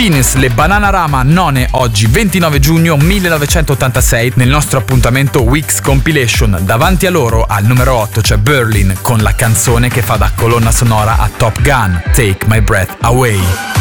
Venus, le Bananarama None, oggi 29 giugno 1986 nel nostro appuntamento Weeks Compilation. Davanti a loro al numero 8 c'è Berlin con la canzone che fa da colonna sonora a Top Gun, Take My Breath Away.